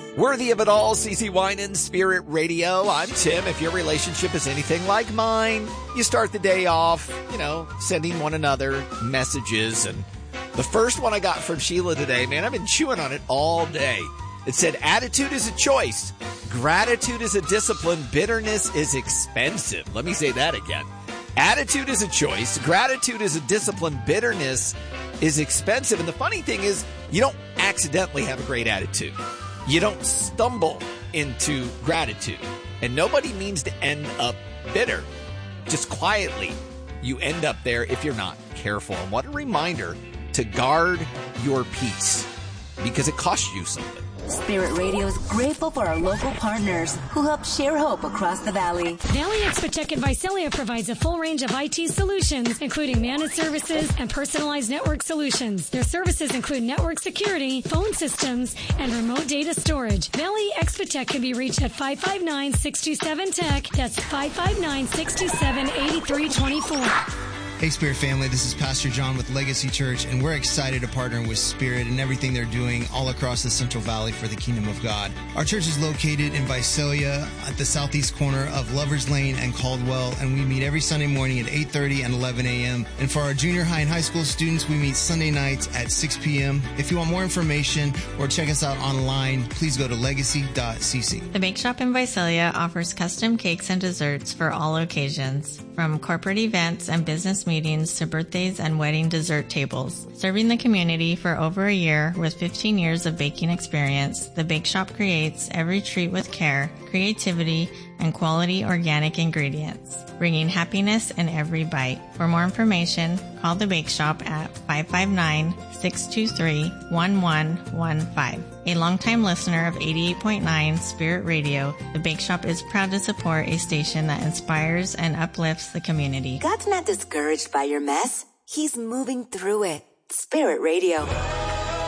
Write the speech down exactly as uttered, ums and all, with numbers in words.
Worthy of it all, C C Winan, Spirit Radio. I'm Tim. If your relationship is anything like mine, you start the day off, you know, sending one another messages. And the first one I got from Sheila today, man, I've been chewing on it all day. It said, attitude is a choice. Gratitude is a discipline. Bitterness is expensive. Let me say that again. Attitude is a choice. Gratitude is a discipline. Bitterness is expensive. And the funny thing is, you don't accidentally have a great attitude. You don't stumble into gratitude. And nobody means to end up bitter. Just quietly, you end up there if you're not careful. And what a reminder to guard your peace, because it costs you something. Spirit Radio is grateful for our local partners who help share hope across the valley. Valley Expotech in Visalia provides a full range of I T solutions, including managed services and personalized network solutions. Their services include network security, phone systems, and remote data storage. Valley Expotech can be reached at five five nine, six two seven, T E C. That's five five nine, six two seven, eight three two four. Hey, Spirit family, this is Pastor John with Legacy Church, and we're excited to partner with Spirit and everything they're doing all across the Central Valley for the Kingdom of God. Our church is located in Visalia at the southeast corner of Lovers Lane and Caldwell, and we meet every Sunday morning at eight thirty and eleven a.m. And for our junior high and high school students, we meet Sunday nights at six p.m. If you want more information or check us out online, please go to legacy dot c c. The Bake Shop in Visalia offers custom cakes and desserts for all occasions, from corporate events and business meetings to birthdays and wedding dessert tables. Serving the community for over a year with fifteen years of baking experience, the Bake Shop creates every treat with care, creativity, and quality organic ingredients, bringing happiness in every bite. For more information, call the Bake Shop at five five nine, six two three, one one one five. A longtime listener of eighty-eight point nine Spirit Radio, the Bake Shop is proud to support a station that inspires and uplifts the community. God's not discouraged by your mess. He's moving through it. Spirit Radio.